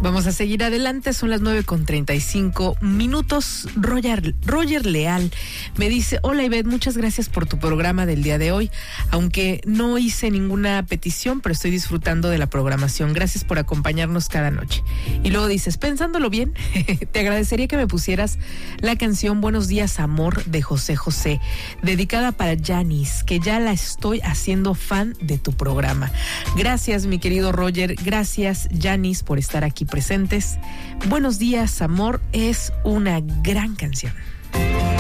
Vamos a seguir adelante, son las 9:35 Roger Leal me dice: hola Ivette, muchas gracias por tu programa del día de hoy, aunque no hice ninguna petición, pero estoy disfrutando de la programación, gracias por acompañarnos cada noche. Y luego dices: pensándolo bien, te agradecería que me pusieras la canción Buenos días amor de José José, dedicada para Yanis, que ya la estoy haciendo fan de tu programa. Gracias mi querido Roger, gracias Yanis por estar aquí presentes. Buenos días amor es una gran canción.